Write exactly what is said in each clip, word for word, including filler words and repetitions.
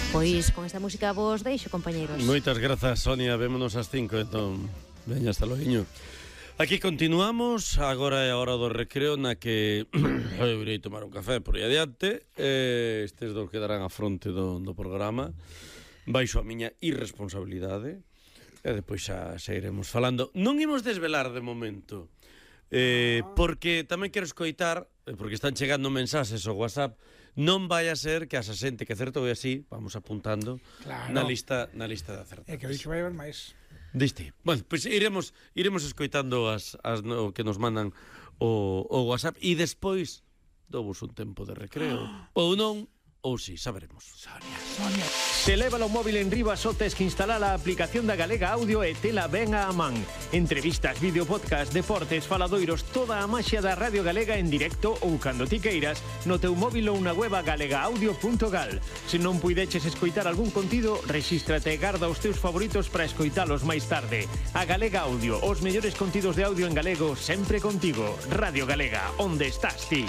Pois con esta música vos deixo, compañeiros. Moitas grazas, Sonia. Vémonos ás cinco, entón. Veña, hasta loiño. Aquí continuamos. Agora é a hora do recreo na que eu irei tomar un café por aí adiante. eh, Estes dos quedarán a fronte do, do programa baixo a miña irresponsabilidade. E depois xa, xa iremos falando. Non imos desvelar de momento, eh, porque tamén quero escoitar, porque están chegando mensaxes ao WhatsApp. Non vai a ser que a xente que acertou e así, vamos apuntando, claro, na lista na lista de acertos. É que hoxe vai haber máis. Diste. Bueno, pois pues iremos iremos escoitando as, as no, que nos mandan o, o WhatsApp e despois dovos un tempo de recreo. Ou non, ou si, saberemos. Sonia, Sonia. Se leva o móvil en riba só tes que instalar a aplicación da Galega Audio e tela ben a man. Entrevistas, vídeo, podcast, deportes, faladoiros, toda a maxia da Radio Galega en directo ou cando ti queiras no teu móvil ou na web galega audio punto gal. Se non puideches escoitar algún contido, rexístrate e garda os teus favoritos para escoitalos máis tarde. A Galega Audio, os mellores contidos de audio en galego sempre contigo. Radio Galega, onde estás ti?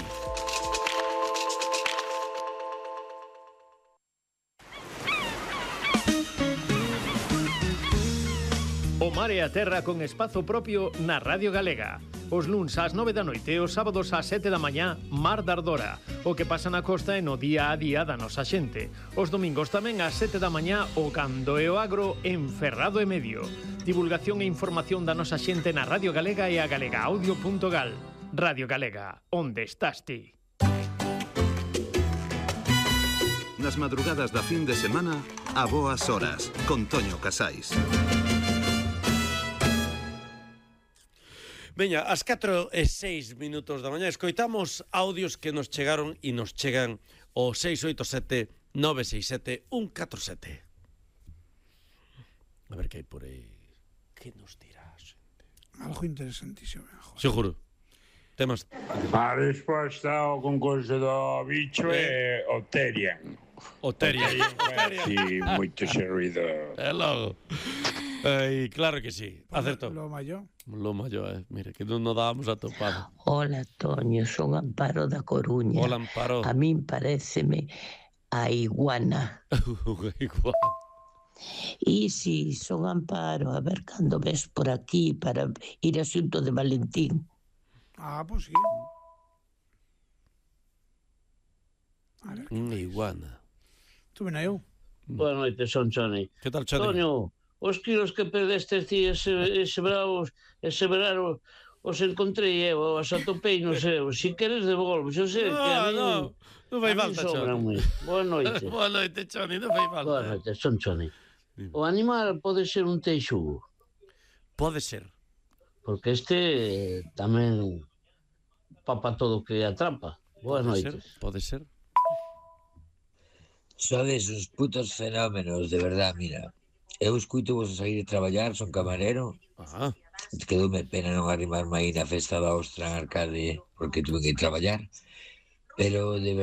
O mar e a terra con espazo propio na Radio Galega. Os luns ás nove da noite e os sábados ás sete da mañá, Mar da Ardora. O que pasa na costa e no día a día da nosa xente. Os domingos tamén ás sete da mañá, o Cando e o Agro en Ferrado e Medio. Divulgación e información da nosa xente na Radio Galega e a galega audio punto gal. Radio Galega, onde estás ti? Nas madrugadas da fin de semana, a boas horas, con Toño Casais. Veña, ás catro e seis minutos da mañá escoitamos audios que nos chegaron e nos chegan ao seis oito sete nove seis sete un catro sete. A ver que hai por aí. Que nos dirá a xente? Algo interesantísimo. Seguro. Temas. A resposta ao concurso do bicho é o Terian. O Terian. Sí, moito xerrido. É logo. Ai, claro que sí. Acertou. Lo mayor. Lo mayor, eh. Mire, que non nos dábamos a topado. Hola, Toño, son Amparo da Coruña. Hola, Amparo. A min paréceme a iguana. Iguana. E si, son Amparo, a ver cando ves por aquí para ir a asunto de Valentín. Ah, pues sí. Unha iguana. Tú ven eu. Boa noite, son Choni. Que tal, Choni? Toño, os kilos que perdeste ti ese, ese bravo, ese verano, os encontrei eu, os atopei, non sei, si queres devolvo, xo sei que a mí... No, non fai falta, Choni. Boa noite. Boa noite, Choni, non fai falta. Boa noite, son Choni. O animal pode ser un teixugo. Pode ser. Porque este tamén papa todo o que atrapa. Boas noites. Pode ser. Sodes uns putos fenómenos, de verdad, mira. Eu escuito vos a sair a traballar, son camarero. Ah. Quedoume pena non arrimarme aí na festa da Ostra en Arcade, porque tuve que traballar. Pero de verdad